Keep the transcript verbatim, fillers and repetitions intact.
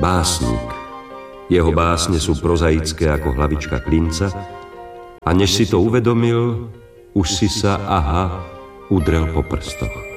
básnik. Jeho básne sú prozaické ako hlavička klinca a než si to uvedomil, už si sa, aha, udrel po prstoch.